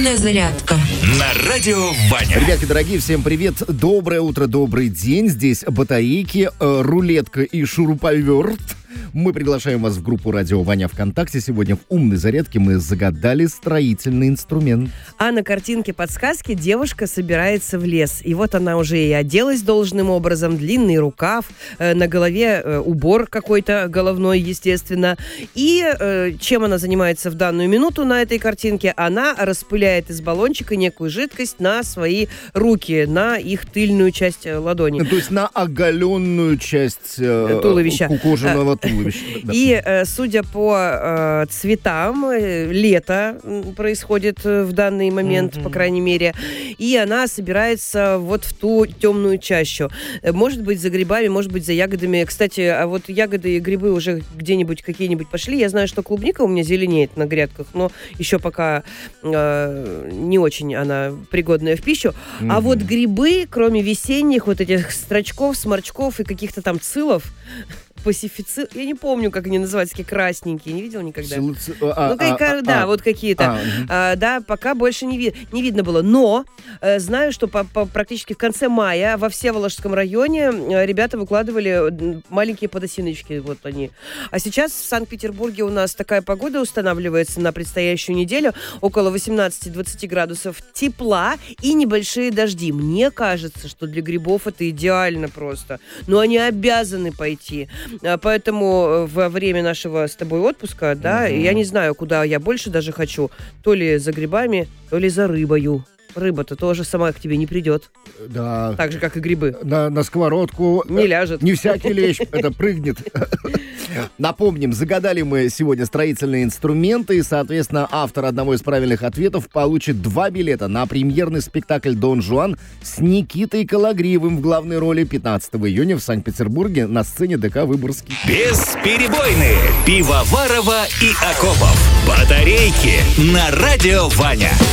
Умная зарядка. На радио Ваня. Ребятки, дорогие, всем привет. Доброе утро, добрый день. Здесь батарейки, рулетка и шуруповерт. Мы приглашаем вас в группу «Радио Ваня» ВКонтакте. Сегодня в «Умной зарядке» мы загадали строительный инструмент. А на картинке подсказки девушка собирается в лес. И вот она уже и оделась должным образом. Длинный рукав, на голове убор какой-то головной, естественно. И чем она занимается в данную минуту на этой картинке? Она распыляет из баллончика некую жидкость на свои руки, на их тыльную часть ладони. То есть на оголенную часть туловища. Кожаного туловища. И, судя по цветам, лето происходит в данный момент, по крайней мере. И она собирается вот в ту темную чащу. Может быть, за грибами, может быть, за ягодами. Кстати, а вот ягоды и грибы уже где-нибудь какие-нибудь пошли. Я знаю, что клубника у меня зеленеет на грядках, но еще пока не очень она пригодная в пищу. А вот грибы, кроме весенних вот этих строчков, сморчков и каких-то там цилов, я не помню, как они называются, такие красненькие, не видел никогда. Вот какие-то. Да, пока больше не видно было. Но знаю, что практически в конце мая во Всеволожском районе ребята выкладывали маленькие подосиночки. Вот они. А сейчас в Санкт-Петербурге у нас такая погода устанавливается на предстоящую неделю. Около 18-20 градусов тепла и небольшие дожди. Мне кажется, что для грибов это идеально просто. Но они обязаны пойти. Поэтому во время нашего с тобой отпуска, да, я не знаю, куда я больше даже хочу. То ли за грибами, то ли за рыбою. Рыба-то тоже сама к тебе не придет. Да. Так же, как и грибы. На сковородку не ляжет. Не всякий лещ это прыгнет. Напомним, загадали мы сегодня строительные инструменты, и, соответственно, автор одного из правильных ответов получит 2 билета на премьерный спектакль «Дон Жуан» с Никитой Кологривым в главной роли 15 июня в Санкт-Петербурге на сцене ДК «Выборгский». Бесперебойные. Пивоварова и Акопов. Батарейки на радио Ваня.